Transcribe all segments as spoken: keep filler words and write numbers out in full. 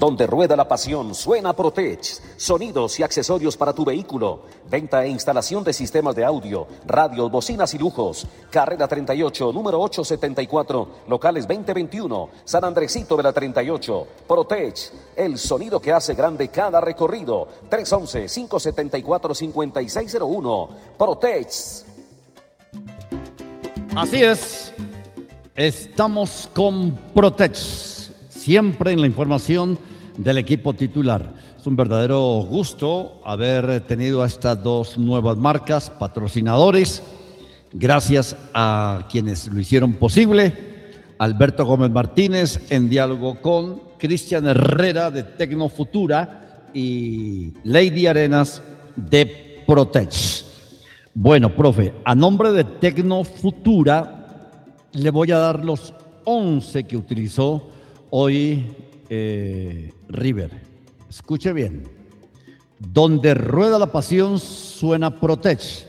Donde rueda la pasión, suena Protech. Sonidos y accesorios para tu vehículo. Venta e instalación de sistemas de audio, radios, bocinas y lujos. Carrera treinta y ocho, número ochocientos setenta y cuatro, locales veinte veintiuno, San Andresito de la treinta y ocho. Protech, el sonido que hace grande cada recorrido. tres once, cinco setenta y cuatro, cincuenta y seis cero uno. Protech. Así es. Estamos con Protech, siempre en la información del equipo titular. Es un verdadero gusto haber tenido a estas dos nuevas marcas, patrocinadores, gracias a quienes lo hicieron posible. Alberto Gómez Martínez en diálogo con Cristian Herrera de Tecnofutura y Lady Arenas de Protech. Bueno, profe, a nombre de Tecnofutura le voy a dar los once que utilizó hoy eh, River. Escuche bien. Donde rueda la pasión suena Protech.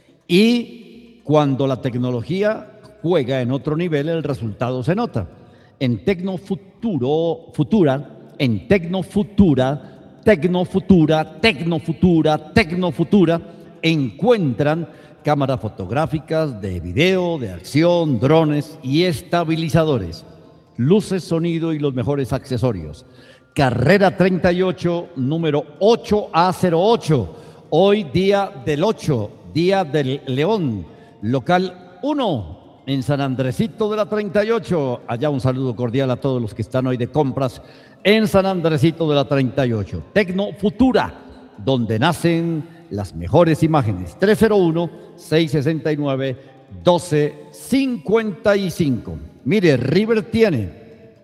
Y cuando la tecnología juega en otro nivel, el resultado se nota. En Tecnofuturo, Futura, en Tecnofutura, Tecnofutura, Tecnofutura, Tecnofutura, encuentran cámaras fotográficas, de video, de acción, drones y estabilizadores, luces, sonido y los mejores accesorios. Carrera treinta y ocho, número ocho A cero ocho. Hoy día del ocho, día del León, local uno en San Andresito de la treinta y ocho. Allá un saludo cordial a todos los que están hoy de compras en San Andresito de la treinta y ocho. Tecnofutura, donde nacen las mejores imágenes. tres cero uno, seis seis nueve, uno dos cinco cinco. Mire, River tiene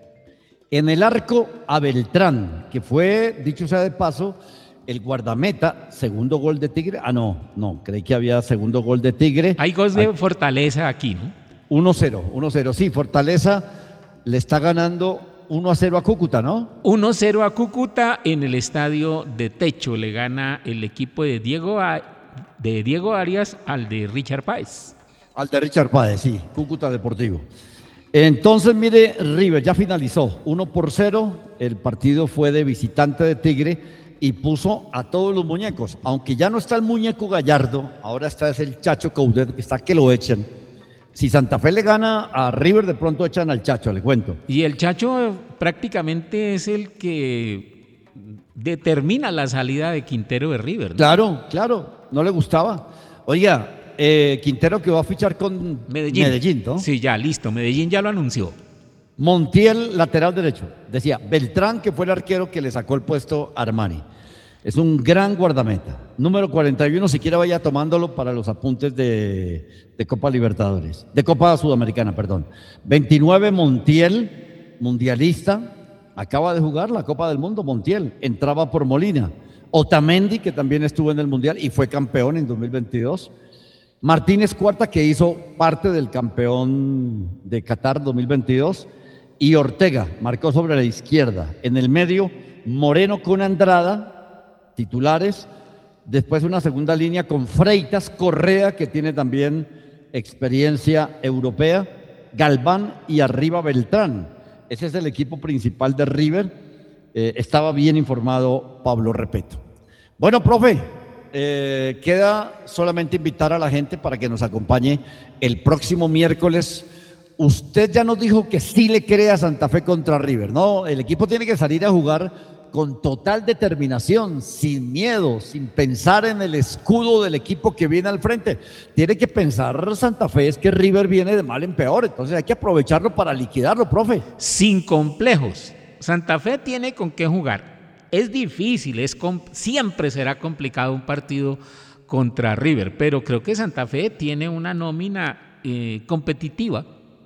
en el arco a Beltrán, que fue, dicho sea de paso, el guardameta, segundo gol de Tigre. Ah, no, no, creí que había segundo gol de Tigre. Hay gol de Fortaleza aquí, ¿no? uno cero, uno cero. Sí, Fortaleza le está ganando uno a cero a Cúcuta, ¿no? uno cero a Cúcuta en el estadio de Techo. Le gana el equipo de Diego, a, de Diego Arias al de Richard Páez. Al de Richard Páez, sí, Cúcuta Deportivo. Entonces, mire, River ya finalizó uno por cero. El partido fue de visitante de Tigre y puso a todos los muñecos. Aunque ya no está el muñeco Gallardo, ahora está es el Chacho Coudet, que está que lo echen. Si Santa Fe le gana a River, de pronto echan al Chacho, le cuento. Y el Chacho prácticamente es el que determina la salida de Quintero de River, ¿no? Claro, claro, no le gustaba. Oiga, eh, Quintero que va a fichar con Medellín. Medellín, ¿no? Sí, ya, listo. Medellín ya lo anunció. Montiel, lateral derecho. Decía, Beltrán, que fue el arquero que le sacó el puesto a Armani. Es un gran guardameta. Número cuarenta y uno, si quiere vaya tomándolo para los apuntes de, de Copa Libertadores, de Copa Sudamericana, perdón. veintinueve, Montiel, mundialista, acaba de jugar la Copa del Mundo, Montiel, entraba por Molina. Otamendi, que también estuvo en el Mundial y fue campeón en dos mil veintidós. Martínez Cuarta, que hizo parte del campeón de Qatar dos mil veintidós. Y Ortega, marcó sobre la izquierda. En el medio, Moreno con Andrada, titulares. Después una segunda línea con Freitas, Correa, que tiene también experiencia europea, Galván y arriba Beltrán. Ese es el equipo principal de River. Eh, estaba bien informado Pablo Repeto. Bueno, profe, eh, queda solamente invitar a la gente para que nos acompañe el próximo miércoles. Usted ya nos dijo que sí le cree a Santa Fe contra River, ¿no? El equipo tiene que salir a jugar con total determinación, sin miedo, sin pensar en el escudo del equipo que viene al frente. Tiene que pensar Santa Fe es que River viene de mal en peor, entonces hay que aprovecharlo para liquidarlo, profe. Sin complejos. Santa Fe tiene con qué jugar. Es difícil, es siempre será complicado un partido contra River, pero creo que Santa Fe tiene una nómina eh, competitiva.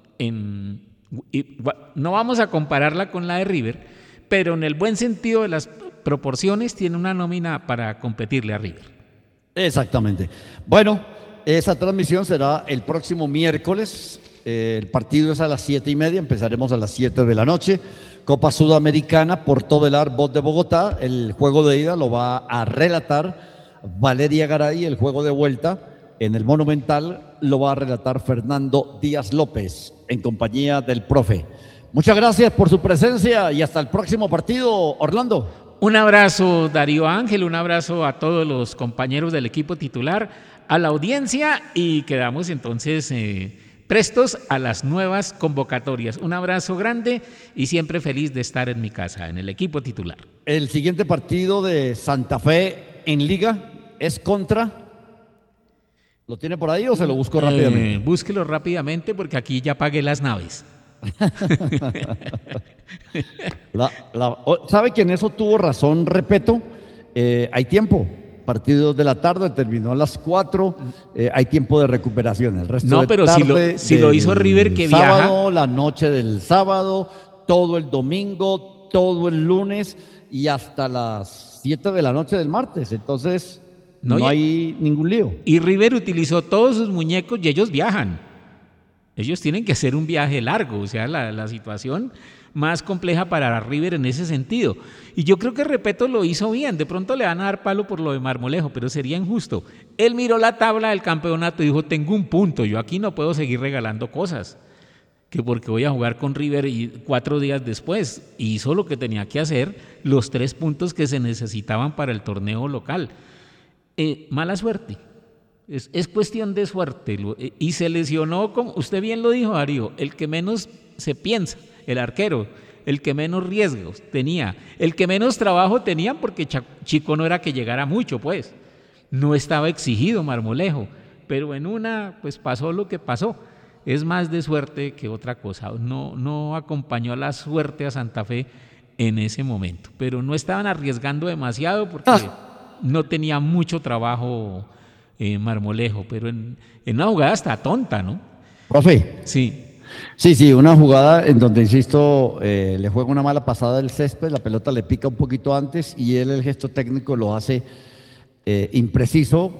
En, y, no vamos a compararla con la de River, pero en el buen sentido de las proporciones tiene una nómina para competirle a River. Exactamente. Bueno, esa transmisión será el próximo miércoles. Eh, el partido es a las siete y media, empezaremos a las siete de la noche. Copa Sudamericana, Porto Velar, Voz de Bogotá. El juego de ida lo va a relatar Valeria Garay, el juego de vuelta en el Monumental lo va a relatar Fernando Díaz López en compañía del profe. Muchas gracias por su presencia y hasta el próximo partido, Orlando. Un abrazo, Darío Ángel, un abrazo a todos los compañeros del equipo titular, a la audiencia, y quedamos entonces eh, prestos a las nuevas convocatorias. Un abrazo grande y siempre feliz de estar en mi casa, en el equipo titular. El siguiente partido de Santa Fe en Liga es contra... ¿Lo tiene por ahí o se lo busco Eh, rápidamente? búsquelo rápidamente porque aquí ya pagué las naves. La- la- o- ¿Sabe que en eso tuvo razón Repeto? Eh, hay tiempo. Partido de la tarde, terminó a las cuatro. eh, hay tiempo de recuperación. El resto No, de pero si lo- tarde si lo del hizo River, que sábado, la noche del sábado, todo el domingo, todo el lunes y hasta las siete de la noche del martes. Entonces, No, no, y- hay ningún lío. Y River utilizó todos sus muñecos y ellos viajan. Ellos tienen que hacer un viaje largo, o sea, la, la situación más compleja para River en ese sentido. Y yo creo que Repeto lo hizo bien. De pronto le van a dar palo por lo de Marmolejo, pero sería injusto. Él miró la tabla del campeonato y dijo, tengo un punto, yo aquí no puedo seguir regalando cosas, que porque voy a jugar con River y cuatro días después. Y hizo lo que tenía que hacer, los tres puntos que se necesitaban para el torneo local. Eh, mala suerte. Es, es cuestión de suerte. Lo- eh, Y se lesionó, como usted bien lo dijo, Darío, el que menos se piensa, el arquero, el que menos riesgos tenía, el que menos trabajo tenía, porque Cha- Chico no era que llegara mucho, pues. No estaba exigido Marmolejo, pero en una, pues pasó lo que pasó. Es más de suerte que otra cosa. No, no acompañó la suerte a Santa Fe en ese momento, pero no estaban arriesgando demasiado porque Ah. no tenía mucho trabajo eh, Marmolejo, pero en, en una jugada hasta tonta, ¿no? Profe. Sí. Sí, sí, una jugada en donde, insisto, eh, le juega una mala pasada del césped, la pelota le pica un poquito antes y él el gesto técnico lo hace eh, impreciso,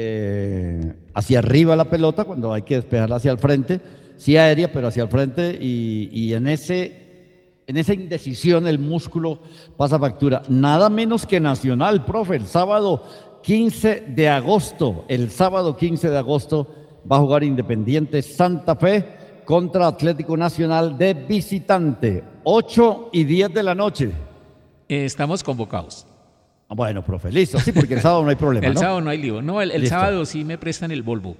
eh, hacia arriba la pelota cuando hay que despejarla hacia el frente, sí aérea, pero hacia el frente y, y en, ese, en esa indecisión el músculo pasa factura. Nada menos que Nacional, profe, el sábado quince de agosto, el sábado quince de agosto va a jugar Independiente Santa Fe contra Atlético Nacional de visitante, ocho y diez de la noche. Eh, estamos convocados. Ah, bueno, profe, listo, sí, porque el sábado no hay problema, El ¿no? sábado no hay lío. No, el, el Listo. sábado sí me prestan el Volvo.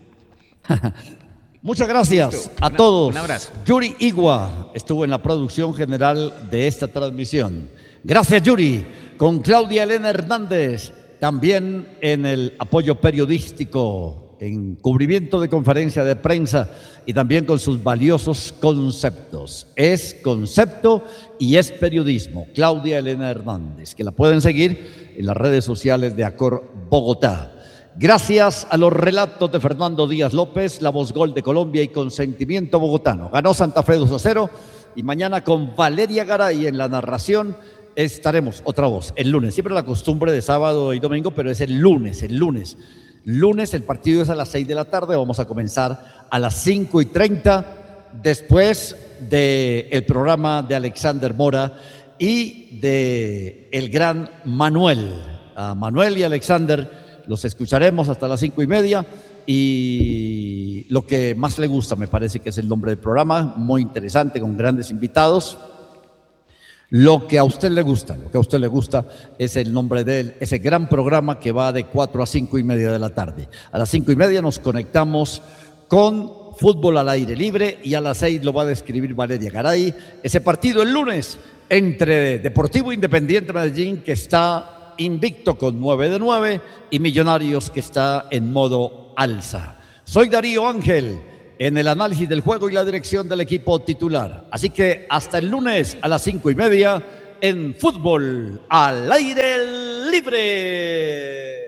Muchas gracias Listo. a Una- todos. un abrazo. Yuri Igua estuvo en la producción general de esta transmisión. Gracias, Yuri. Con Claudia Elena Hernández, también en el apoyo periodístico, en cubrimiento de conferencia de prensa y también con sus valiosos conceptos. Es concepto y es periodismo. Claudia Elena Hernández, que la pueden seguir en las redes sociales de Acor Bogotá. Gracias a los relatos de Fernando Díaz López, la voz gol de Colombia y consentimiento bogotano. Ganó Santa Fe dos a cero y mañana con Valeria Garay en la narración estaremos otra voz el lunes. Siempre la costumbre de sábado y domingo, pero es el lunes, el lunes. Lunes el partido es a las seis de la tarde, vamos a comenzar a las cinco y treinta después del programa de Alexander Mora y de el gran Manuel. A Manuel y Alexander los escucharemos hasta las cinco y media y lo que más le gusta me parece que es el nombre del programa, muy interesante con grandes invitados. Lo que a usted le gusta, lo que a usted le gusta es el nombre de él, ese gran programa que va de cuatro a cinco y media de la tarde. A las cinco y media nos conectamos con Fútbol al Aire Libre y a las seis lo va a describir Valeria Garay. Ese partido el lunes entre Deportivo Independiente Medellín, que está invicto con nueve de nueve, y Millonarios, que está en modo alza. Soy Darío Ángel, en el análisis del juego y la dirección del equipo titular. Así que hasta el lunes a las cinco y media en Fútbol al Aire Libre.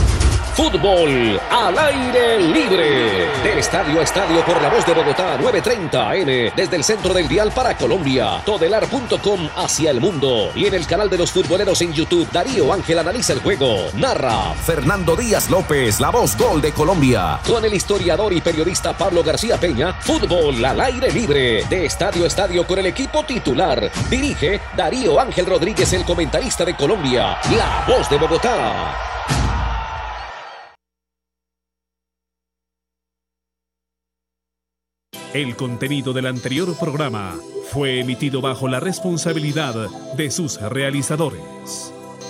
Fútbol al aire libre. De estadio a estadio por la voz de Bogotá, nueve treinta A M. Desde el centro del dial para Colombia. Todelar punto com hacia el mundo. Y en el canal de los futboleros en YouTube, Darío Ángel analiza el juego. Narra Fernando Díaz López, la voz gol de Colombia. Con el historiador y periodista Pablo García Peña. Fútbol al aire libre. De estadio a estadio con el equipo titular. Dirige Darío Ángel Rodríguez, el comentarista de Colombia. La voz de Bogotá. El contenido del anterior programa fue emitido bajo la responsabilidad de sus realizadores.